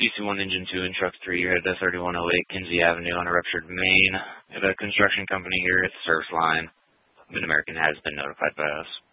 DC-1 Engine 2 and Truck 3, you're at 3108 Kinsey Avenue on a ruptured main. We have a construction company here at the service line. Mid-American has been notified by us.